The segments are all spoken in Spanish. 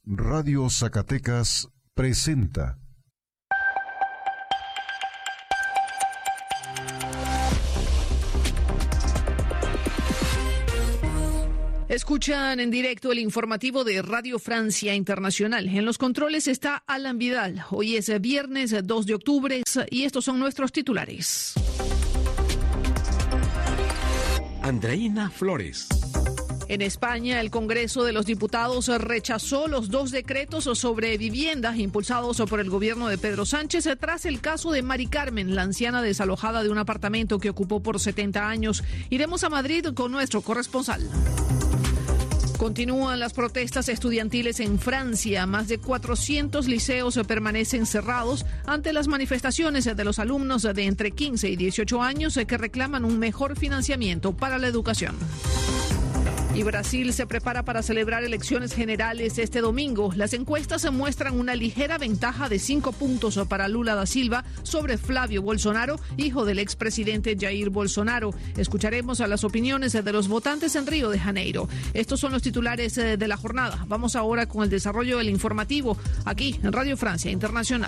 Radio Zacatecas presenta. Escuchan en directo el informativo de Radio Francia Internacional. En los controles está Alan Vidal. Hoy es viernes 2 de octubre y estos son nuestros titulares. Andreina Flores. En España, el Congreso de los Diputados rechazó los 2 decretos sobre viviendas impulsados por el gobierno de Pedro Sánchez tras el caso de Mari Carmen, la anciana desalojada de un apartamento que ocupó por 70 años. Iremos a Madrid con nuestro corresponsal. Continúan las protestas estudiantiles en Francia. Más de 400 liceos permanecen cerrados ante las manifestaciones de los alumnos de entre 15 y 18 años que reclaman un mejor financiamiento para la educación. Y Brasil se prepara para celebrar elecciones generales este domingo. Las encuestas muestran una ligera ventaja de 5 puntos para Lula da Silva sobre Flavio Bolsonaro, hijo del expresidente Jair Bolsonaro. Escucharemos a las opiniones de los votantes en Río de Janeiro. Estos son los titulares de la jornada. Vamos ahora con el desarrollo del informativo aquí en Radio Francia Internacional.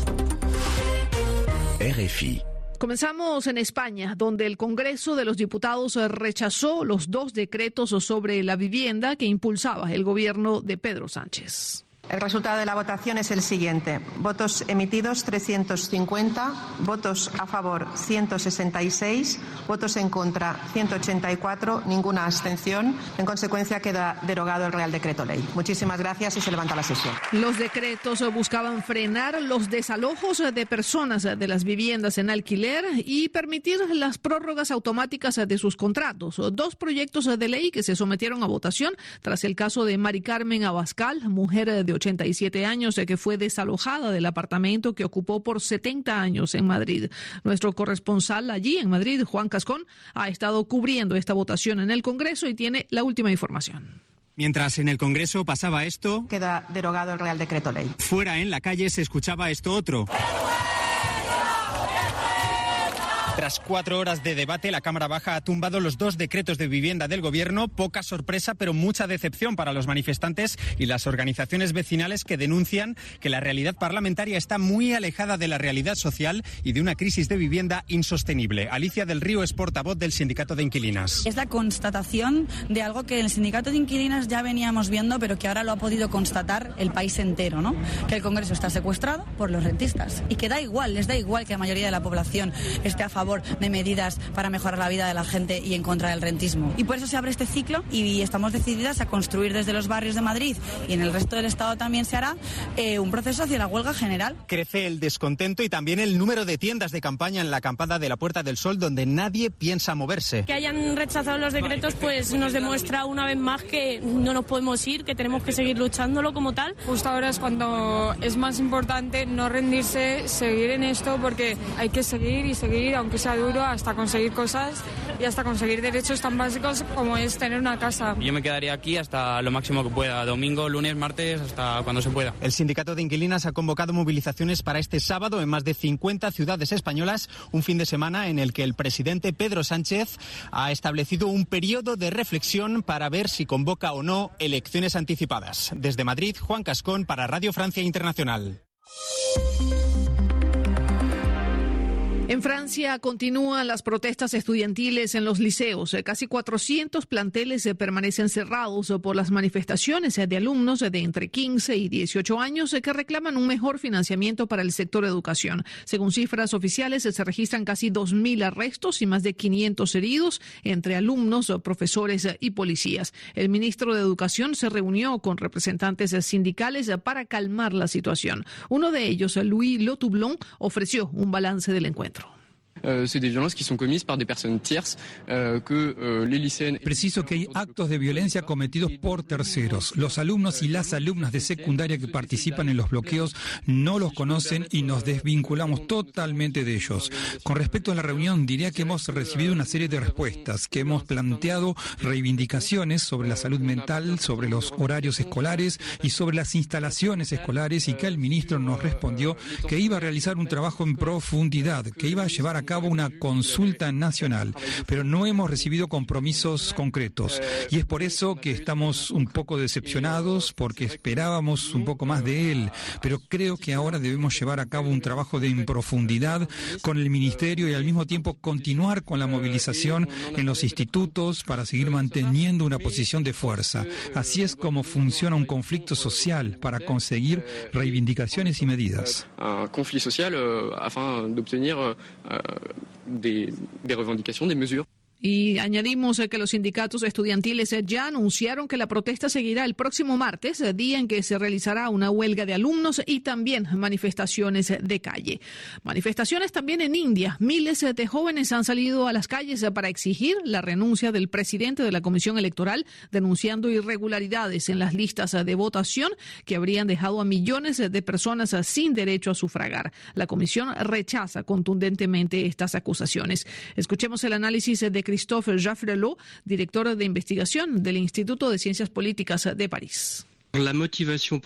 RFI. Comenzamos en España, donde el Congreso de los Diputados rechazó los 2 decretos sobre la vivienda que impulsaba el gobierno de Pedro Sánchez. El resultado de la votación es el siguiente. Votos emitidos 350, votos a favor 166, votos en contra 184, ninguna abstención. En consecuencia queda derogado el Real Decreto Ley. Muchísimas gracias y se levanta la sesión. Los decretos buscaban frenar los desalojos de personas de las viviendas en alquiler y permitir las prórrogas automáticas de sus contratos. 2 proyectos de ley que se sometieron a votación tras el caso de Mari Carmen Abascal, mujer de 87 años que fue desalojada del apartamento que ocupó por 70 años en Madrid. Nuestro corresponsal allí en Madrid, Juan Cascón, ha estado cubriendo esta votación en el Congreso y tiene la última información. Mientras en el Congreso pasaba esto, queda derogado el Real Decreto Ley. Fuera en la calle se escuchaba esto otro. Tras 4 horas de debate, la Cámara Baja ha tumbado los 2 decretos de vivienda del Gobierno. Poca sorpresa, pero mucha decepción para los manifestantes y las organizaciones vecinales que denuncian que la realidad parlamentaria está muy alejada de la realidad social y de una crisis de vivienda insostenible. Alicia del Río es portavoz del Sindicato de Inquilinas. Es la constatación de algo que en el Sindicato de Inquilinas ya veníamos viendo, pero que ahora lo ha podido constatar el país entero, ¿no? Que el Congreso está secuestrado por los rentistas y que les da igual que la mayoría de la población esté a favor de medidas para mejorar la vida de la gente y en contra del rentismo. Y por eso se abre este ciclo y estamos decididas a construir desde los barrios de Madrid y en el resto del Estado también se hará un proceso hacia la huelga general. Crece el descontento y también el número de tiendas de campaña en la acampada de la Puerta del Sol, donde nadie piensa moverse. Que hayan rechazado los decretos pues nos demuestra una vez más que no nos podemos ir, que tenemos que seguir luchándolo como tal. Justo ahora es cuando es más importante no rendirse, seguir en esto, porque hay que seguir y seguir, aunque sea duro, hasta conseguir cosas y hasta conseguir derechos tan básicos como es tener una casa. Yo me quedaría aquí hasta lo máximo que pueda, domingo, lunes, martes, hasta cuando se pueda. El Sindicato de Inquilinas ha convocado movilizaciones para este sábado en más de 50 ciudades españolas, un fin de semana en el que el presidente Pedro Sánchez ha establecido un periodo de reflexión para ver si convoca o no elecciones anticipadas. Desde Madrid, Juan Cascón para Radio Francia Internacional. En Francia continúan las protestas estudiantiles en los liceos. Casi 400 planteles permanecen cerrados por las manifestaciones de alumnos de entre 15 y 18 años que reclaman un mejor financiamiento para el sector educación. Según cifras oficiales, se registran casi 2.000 arrestos y más de 500 heridos entre alumnos, profesores y policías. El ministro de Educación se reunió con representantes sindicales para calmar la situación. Uno de ellos, Louis Lotoublon, ofreció un balance del encuentro. C'est des violences qui sont commises par des personnes tierces que les lycéennes. Preciso que hay actos de violencia cometidos por terceros. Los alumnos y las alumnas de secundaria que participan en los bloqueos no los conocen y nos desvinculamos totalmente de ellos. Con respecto a la reunión, diría que hemos recibido una serie de respuestas, que hemos planteado reivindicaciones sobre la salud mental, sobre los horarios escolares y sobre las instalaciones escolares, y que el ministro nos respondió que iba a realizar un trabajo en profundidad, que iba a llevar a cabo una consulta nacional, pero no hemos recibido compromisos concretos. Y es por eso que estamos un poco decepcionados, porque esperábamos un poco más de él. Pero creo que ahora debemos llevar a cabo un trabajo en profundidad con el Ministerio y al mismo tiempo continuar con la movilización en los institutos para seguir manteniendo una posición de fuerza. Así es como funciona un conflicto social para conseguir reivindicaciones y medidas. Un conflicto social afin d'obtenir des revendicaciones, des mesures. Y añadimos que los sindicatos estudiantiles ya anunciaron que la protesta seguirá el próximo martes, día en que se realizará una huelga de alumnos y también manifestaciones de calle. Manifestaciones también en India. Miles de jóvenes han salido a las calles para exigir la renuncia del presidente de la Comisión Electoral, denunciando irregularidades en las listas de votación que habrían dejado a millones de personas sin derecho a sufragar. La comisión rechaza contundentemente estas acusaciones. Escuchemos el análisis de Christophe Jaffrelot, director de investigación del Instituto de Ciencias Políticas de París. La motivación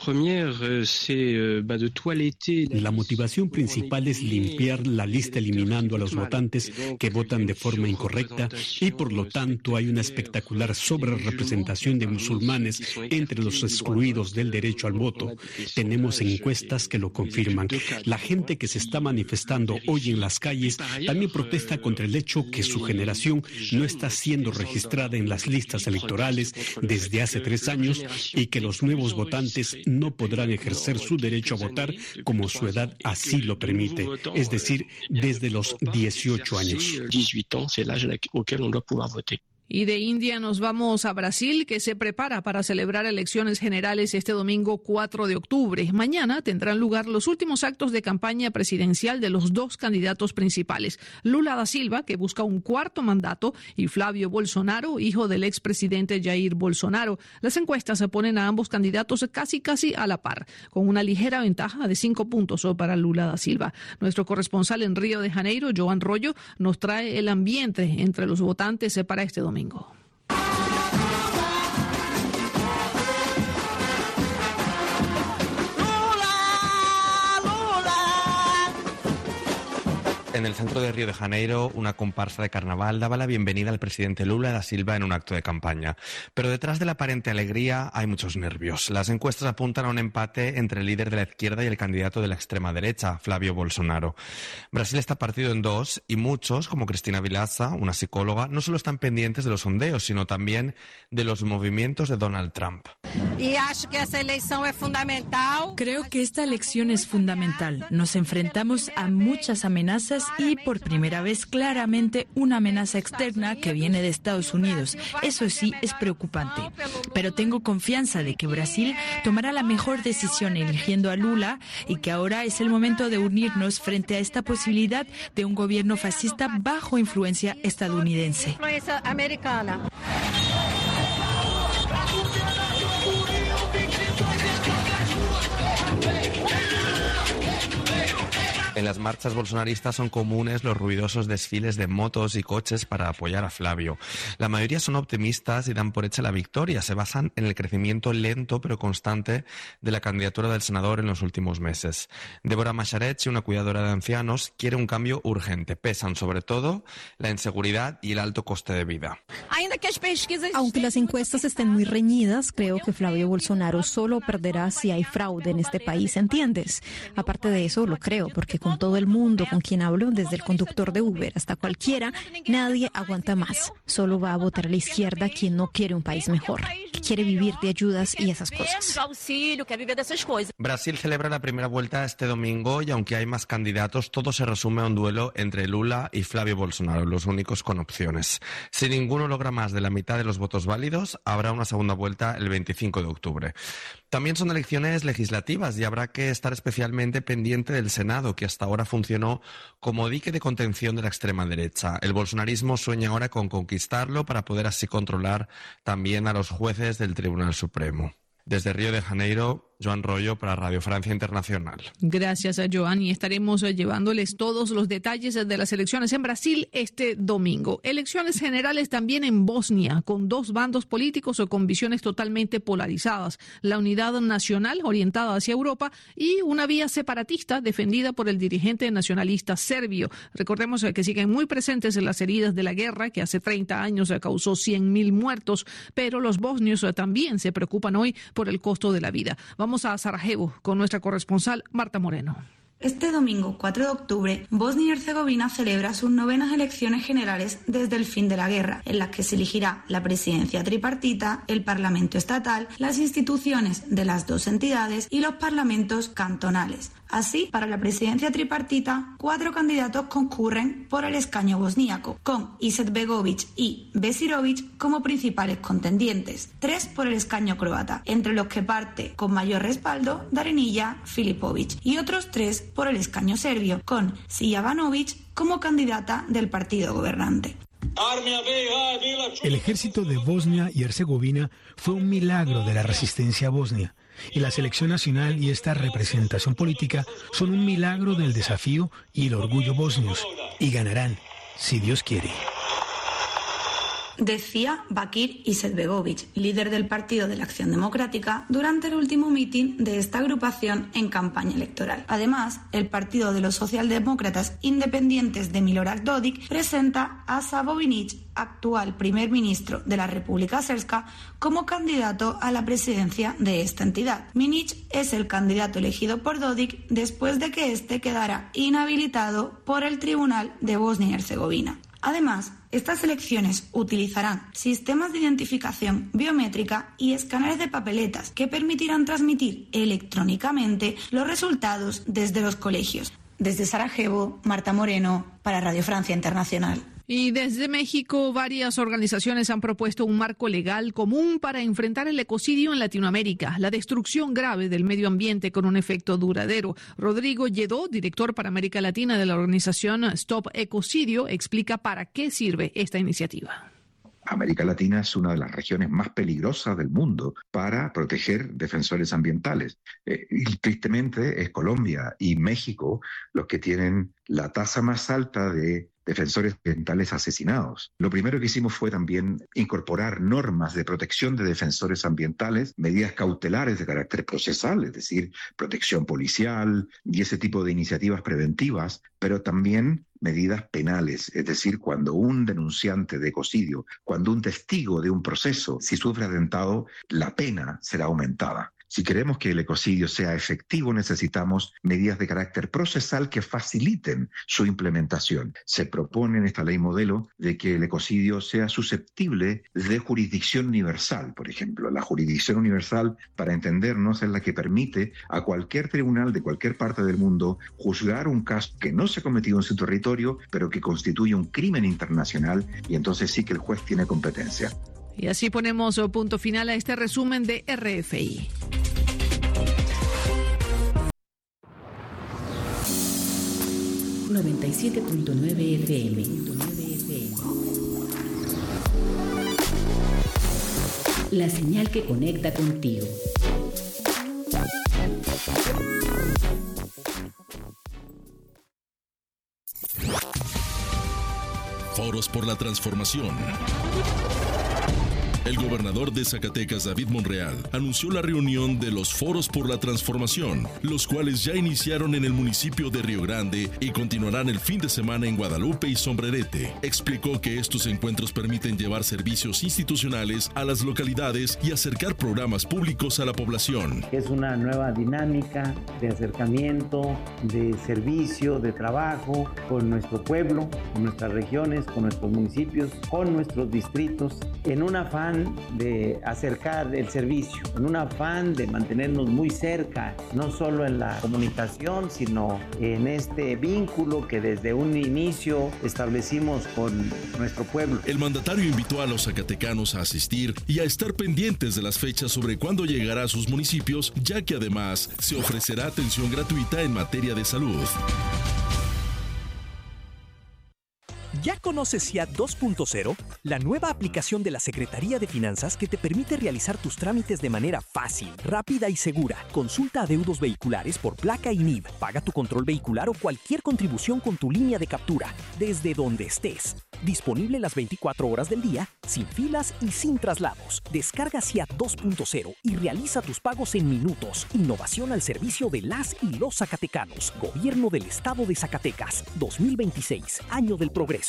principal es limpiar la lista eliminando a los votantes que votan de forma incorrecta y por lo tanto hay una espectacular sobrerepresentación de musulmanes entre los excluidos del derecho al voto. Tenemos encuestas que lo confirman. La gente que se está manifestando hoy en las calles también protesta contra el hecho que su generación no está siendo registrada en las listas electorales desde hace 3 años y que los nuevos votantes no podrán ejercer su derecho a votar como su edad así lo permite, es decir, desde los 18 años. Y de India nos vamos a Brasil, que se prepara para celebrar elecciones generales este domingo 4 de octubre. Mañana tendrán lugar los últimos actos de campaña presidencial de los 2 candidatos principales, Lula da Silva, que busca un 4º mandato, y Flavio Bolsonaro, hijo del expresidente Jair Bolsonaro. Las encuestas se ponen a ambos candidatos casi a la par, con una ligera ventaja de 5 puntos para Lula da Silva. Nuestro corresponsal en Río de Janeiro, Joan Rollo, nos trae el ambiente entre los votantes para este domingo. En el centro de Río de Janeiro, una comparsa de carnaval daba la bienvenida al presidente Lula da Silva en un acto de campaña. Pero detrás de la aparente alegría hay muchos nervios. Las encuestas apuntan a un empate entre el líder de la izquierda y el candidato de la extrema derecha, Flavio Bolsonaro. Brasil está partido en 2 y muchos, como Cristina Vilaça, una psicóloga, no solo están pendientes de los sondeos, sino también de los movimientos de Donald Trump. Creo que esta elección es fundamental. Nos enfrentamos a muchas amenazas y por primera vez claramente una amenaza externa que viene de Estados Unidos. Eso sí es preocupante. Pero tengo confianza de que Brasil tomará la mejor decisión eligiendo a Lula y que ahora es el momento de unirnos frente a esta posibilidad de un gobierno fascista bajo influencia estadounidense. En las marchas bolsonaristas son comunes los ruidosos desfiles de motos y coches para apoyar a Flavio. La mayoría son optimistas y dan por hecha la victoria. Se basan en el crecimiento lento pero constante de la candidatura del senador en los últimos meses. Débora Macharetti, una cuidadora de ancianos, quiere un cambio urgente. Pesan sobre todo la inseguridad y el alto coste de vida. Aunque las encuestas estén muy reñidas, creo que Flavio Bolsonaro solo perderá si hay fraude en este país, ¿entiendes? Aparte de eso, lo creo, porque con todo el mundo con quien hablo, desde el conductor de Uber hasta cualquiera, nadie aguanta más. Solo va a votar a la izquierda quien no quiere un país mejor, que quiere vivir de ayudas y esas cosas. Brasil celebra la primera vuelta este domingo y aunque hay más candidatos, todo se resume a un duelo entre Lula y Flavio Bolsonaro, los únicos con opciones. Si ninguno logra más de la mitad de los votos válidos, habrá una segunda vuelta el 25 de octubre. También son elecciones legislativas y habrá que estar especialmente pendiente del Senado, que hasta ahora funcionó como dique de contención de la extrema derecha. El bolsonarismo sueña ahora con conquistarlo para poder así controlar también a los jueces del Tribunal Supremo. Desde Río de Janeiro, Joan Rollo para Radio Francia Internacional. Gracias a Joan, y estaremos llevándoles todos los detalles de las elecciones en Brasil este domingo. Elecciones generales también en Bosnia, con dos bandos políticos o con visiones totalmente polarizadas. La unidad nacional orientada hacia Europa y una vía separatista defendida por el dirigente nacionalista serbio. Recordemos que siguen muy presentes en las heridas de la guerra que hace 30 años causó 100.000 muertos, pero los bosnios también se preocupan hoy por el costo de la vida. Vamos a Sarajevo con nuestra corresponsal Marta Moreno. Este domingo 4 de octubre, Bosnia y Herzegovina celebra sus 9ª elecciones generales desde el fin de la guerra, en las que se elegirá la presidencia tripartita, el Parlamento estatal, las instituciones de las dos entidades y los parlamentos cantonales. Así, para la presidencia tripartita, 4 candidatos concurren por el escaño bosníaco, con Izetbegović y Besirović como principales contendientes, 3 por el escaño croata, entre los que parte con mayor respaldo Darinija Filipović, y otros 3 por el escaño serbio, con Sijavanović como candidata del partido gobernante. El ejército de Bosnia y Herzegovina fue un milagro de la resistencia bosnia, y la selección nacional y esta representación política son un milagro del desafío y el orgullo bosnios, y ganarán, si Dios quiere. Decía Bakir Izetbegović, líder del Partido de la Acción Democrática, durante el último mitin de esta agrupación en campaña electoral. Además, el Partido de los Socialdemócratas Independientes de Milorad Dodik presenta a Savo Vinić, actual primer ministro de la República Srpska, como candidato a la presidencia de esta entidad. Vinić es el candidato elegido por Dodik después de que este quedara inhabilitado por el Tribunal de Bosnia y Herzegovina. Además, estas elecciones utilizarán sistemas de identificación biométrica y escáneres de papeletas que permitirán transmitir electrónicamente los resultados desde los colegios. Desde Sarajevo, Marta Moreno, para Radio Francia Internacional. Y desde México, varias organizaciones han propuesto un marco legal común para enfrentar el ecocidio en Latinoamérica, la destrucción grave del medio ambiente con un efecto duradero. Rodrigo Lledó, director para América Latina de la organización Stop Ecocidio, explica para qué sirve esta iniciativa. América Latina es una de las regiones más peligrosas del mundo para proteger defensores ambientales. Y tristemente es Colombia y México los que tienen la tasa más alta de defensores ambientales asesinados. Lo primero que hicimos fue también incorporar normas de protección de defensores ambientales, medidas cautelares de carácter procesal, es decir, protección policial y ese tipo de iniciativas preventivas, pero también medidas penales, es decir, cuando un denunciante de ecocidio, cuando un testigo de un proceso, si sufre atentado, la pena será aumentada. Si queremos que el ecocidio sea efectivo, necesitamos medidas de carácter procesal que faciliten su implementación. Se propone en esta ley modelo de que el ecocidio sea susceptible de jurisdicción universal, por ejemplo. La jurisdicción universal, para entendernos, es la que permite a cualquier tribunal de cualquier parte del mundo juzgar un caso que no se ha cometido en su territorio, pero que constituye un crimen internacional, y entonces sí que el juez tiene competencia. Y así ponemos punto final a este resumen de RFI. ...97.9 FM. La señal que conecta contigo. Foros por la Transformación. El gobernador de Zacatecas, David Monreal, anunció la reunión de los Foros por la Transformación, los cuales ya iniciaron en el municipio de Río Grande y continuarán el fin de semana en Guadalupe y Sombrerete. Explicó que estos encuentros permiten llevar servicios institucionales a las localidades y acercar programas públicos a la población. Es una nueva dinámica de acercamiento, de servicio, de trabajo con nuestro pueblo, con nuestras regiones, con nuestros municipios, con nuestros distritos, en un afán de acercar el servicio, en un afán de mantenernos muy cerca, no solo en la comunicación, sino en este vínculo que desde un inicio establecimos con nuestro pueblo. El mandatario invitó a los zacatecanos a asistir y a estar pendientes de las fechas sobre cuándo llegará a sus municipios, ya que además se ofrecerá atención gratuita en materia de salud. ¿Ya conoces SIAT 2.0? La nueva aplicación de la Secretaría de Finanzas que te permite realizar tus trámites de manera fácil, rápida y segura. Consulta adeudos vehiculares por placa y NIV. Paga tu control vehicular o cualquier contribución con tu línea de captura, desde donde estés. Disponible las 24 horas del día, sin filas y sin traslados. Descarga SIAT 2.0 y realiza tus pagos en minutos. Innovación al servicio de las y los zacatecanos. Gobierno del Estado de Zacatecas. 2026, año del progreso.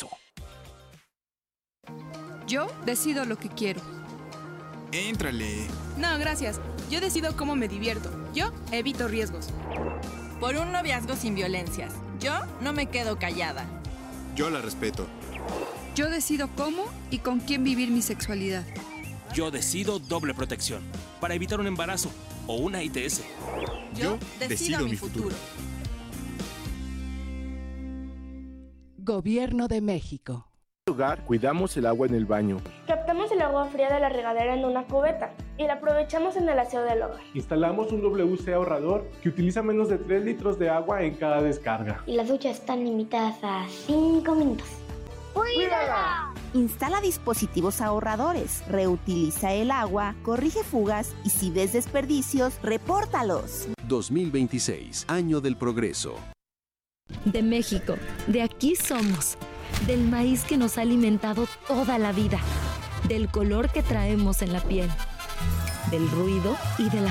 Yo decido lo que quiero. Éntrale. No, gracias. Yo decido cómo me divierto. Yo evito riesgos. Por un noviazgo sin violencias. Yo no me quedo callada. Yo la respeto. Yo decido cómo y con quién vivir mi sexualidad. Yo decido doble protección para evitar un embarazo o una ITS. Yo decido mi futuro. Gobierno de México. En primer lugar, cuidamos el agua en el baño. Captamos el agua fría de la regadera en una cubeta y la aprovechamos en el aseo del hogar. Instalamos un WC ahorrador que utiliza menos de 3 litros de agua en cada descarga. Y las duchas están limitadas a 5 minutos. ¡Cuídala! Instala dispositivos ahorradores, reutiliza el agua, corrige fugas y si ves desperdicios, repórtalos. 2026, año del progreso. De México, de aquí somos, del maíz que nos ha alimentado toda la vida, del color que traemos en la piel, del ruido y de la